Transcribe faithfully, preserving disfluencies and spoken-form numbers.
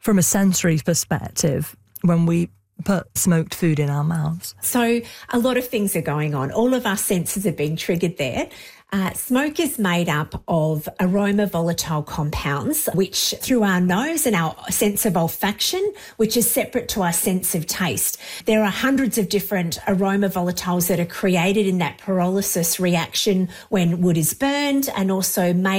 from a sensory perspective when we put smoked food in our mouths? So a lot of things are going on. All of our senses are being triggered there. Uh, smoke is made up of aroma volatile compounds, which through our nose and our sense of olfaction, which is separate to our sense of taste. There are hundreds of different aroma volatiles that are created in that pyrolysis reaction when wood is burned and also made